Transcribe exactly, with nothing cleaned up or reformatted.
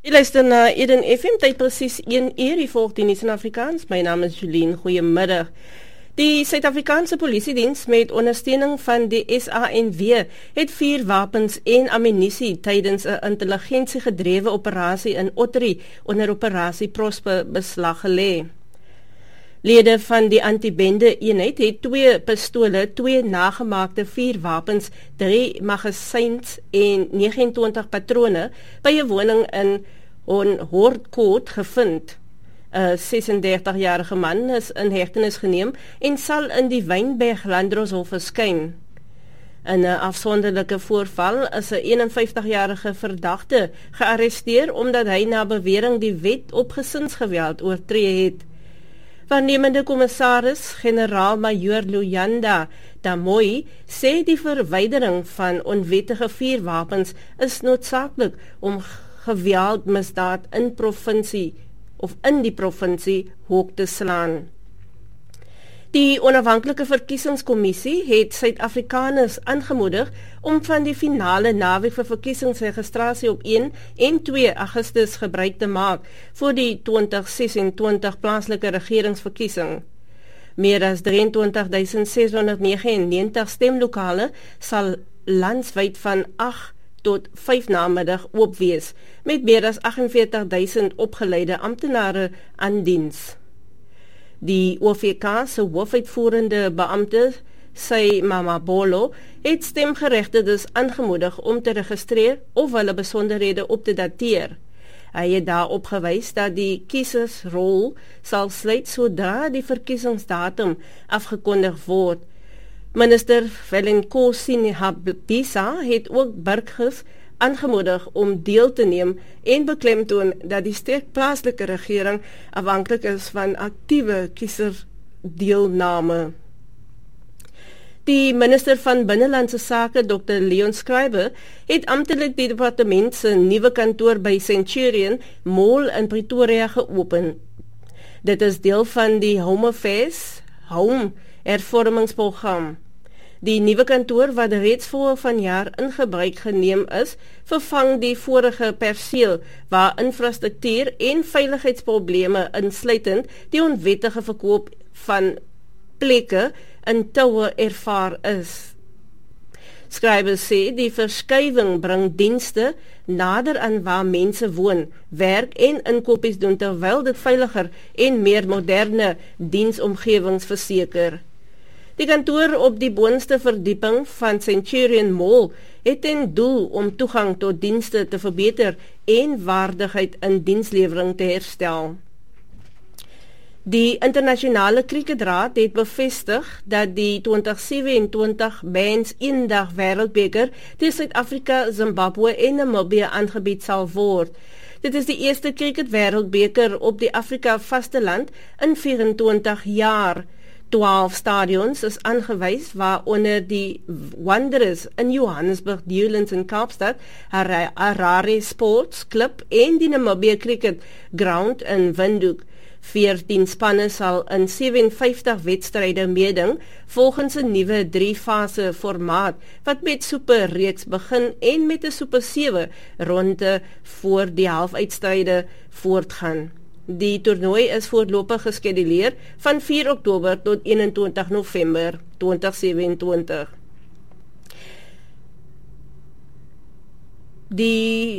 Jy luister na Eden F M, tyd presies een uur, die volg die nuus in Afrikaans. My naam is Jolien, goeiemiddag. Die Suid-Afrikaanse Polisiediens met ondersteuning van die S A N W het vier wapens en ammunisie tydens 'n intelligensiegedrewe operasie in Ottery onder operasie Prosper beslag gelê. Lede van die anti-bende eenheid het twee pistole, twee nagemaakte vier wapens, drie magasyns en vyf nege twintig patrone by 'n woning in Hoordcourt gevind. 'n ses-en-dertig-jarige man is in hegtenis geneem en sal in die Wynberg Landdroshof verskyn. In 'n afsonderlike voorval is 'n eenenvyftig-jarige verdagte gearresteer omdat hy na bewering die wet op gesinsgeweld oortree het. Waarnemende kommissaris generaal-majoor Luyanda Damoy sê die verwydering van onwettige vuurwapens is noodsaaklik om geweldmisdaad in provinsie of in die provinsie hoek te slaan. Die onafhanklike verkiesingskommissie het Suid-Afrikaners aangemoedig om van die finale naweek vir verkiesingsregistrasie op een en twee Augustus gebruik te maak vir die twintig sesentwintig plaaslike regeringsverkiesing. Meer as drieëntwintig duisend ses honderd negenennegentig stemlokale sal landwyd van agt tot vyf namiddag oop wees, met meer as agt en veertig duisend opgeleide amptenare aan diens. Die O V K se hoofuitvoerende beampte, Sy Mamabolo, het stemgeregtigdes aangemoedig om te registreer of hulle besonderhede op te dateer. Hy het daarop gewys dat die kiesersrol sal sluit sodra die verkiesingsdatum afgekondig word. Minister Velenkosi Habisa het ook burgers aangemoedig om deel te neem en beklemtoon dat die sterk plaaslike regering afhanklik is van aktiewe kieserdeelname. Die minister van Binnelandse Sake, dokter Leon Schreiber, het amptelik die departement se nuwe kantoor by Centurion Mall in Pretoria geopen. Dit is deel van die Home Affairs Home hervormingsprogram. Die nuwe kantoor wat reeds voor vanjaar in gebruik geneem is, vervang die vorige perseel waar infrastruktuur en veiligheidsprobleme insluitend die onwettige verkoop van plekke in toue ervaar is. Schreiber sê die verskywing bring dienste nader aan waar mense woon, werk en inkopies doen terwyl dit veiliger en meer moderne diensomgewings verseker. Die kantoor op die boonste verdieping van Centurion Mall het ten doel om toegang tot dienste te verbeter en waardigheid in dienslewering te herstel. Die internasionale kriketraad het bevestig dat die twintig sewentwintig Men's Eendag Wêreldbeker teen Suid-Afrika, Zimbabwe en Namibië aangebied sal word. Dit is die eerste kriketwêreldbeker op die Afrika vasteland in vyf-en-twintig jaar. twaalf stadions is aangewys waaronder die Wanderers in Johannesburg, Newlands en Kaapstad, Harare Sports Club en die Namibia Cricket Ground in Windhoek. veertien spanne sal in sewenvyftig wedstryde meeding volgens 'n nuwe drie-fase formaat wat met superreeks begin en met 'n super sewe ronde voor die halfuitstryde voortgaan. Die toernooi is voorlopig geskeduleer van vier Oktober tot eenentwintig November twintig sewentwintig. Die